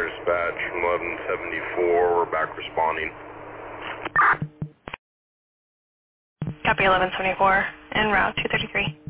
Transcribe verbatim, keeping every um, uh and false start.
Fire Dispatch, eleven seventy-four, we're back responding. Copy eleven seventy-four, en route two thirty-three.